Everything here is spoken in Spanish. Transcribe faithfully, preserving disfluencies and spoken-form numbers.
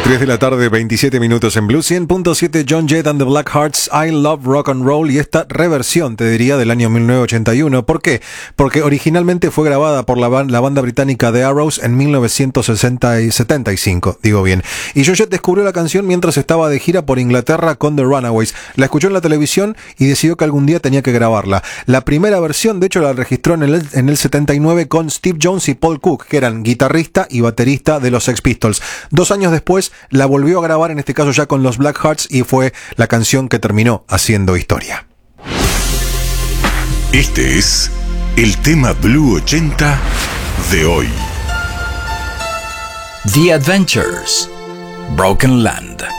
tres de la tarde, veintisiete minutos en Blue. Cien punto siete, John Jett and the Blackhearts, I Love Rock and Roll. Y esta reversión, te diría, del año mil novecientos ochenta y uno. ¿Por qué? Porque originalmente fue grabada por la, ban- la banda británica The Arrows en mil novecientos setenta y cinco, digo bien. Y John Jett descubrió la canción mientras estaba de gira por Inglaterra con The Runaways. La escuchó en la televisión y decidió que algún día tenía que grabarla. La primera versión, de hecho, la registró en el, en el setenta y nueve con Steve Jones y Paul Cook, que eran guitarrista y baterista de los Sex Pistols. Dos años después la volvió a grabar, en este caso ya con los Blackhearts, y fue la canción que terminó haciendo historia. Este es el tema Blue ochenta de hoy. The Adventures, Broken Land.